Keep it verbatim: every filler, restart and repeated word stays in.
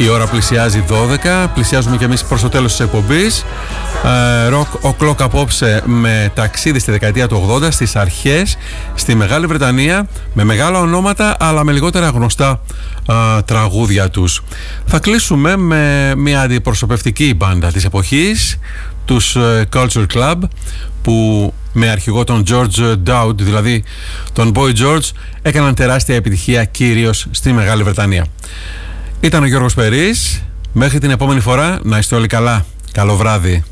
Η ώρα πλησιάζει δώδεκα, πλησιάζουμε και εμείς προς το τέλος της εκπομπής. Rock O'Clock απόψε με ταξίδι στη δεκαετία του ογδόντα, στις αρχές, στη Μεγάλη Βρετανία, με μεγάλα ονόματα αλλά με λιγότερα γνωστά α, τραγούδια τους. Θα κλείσουμε με μια αντιπροσωπευτική μπάντα της εποχής, τους Culture Club, που με αρχηγό τον George Dowd, δηλαδή τον Boy George, έκαναν τεράστια επιτυχία κυρίως στη Μεγάλη Βρετανία. Ήταν ο Γιώργος Περής. Μέχρι την επόμενη φορά, να είστε όλοι καλά. Καλό βράδυ.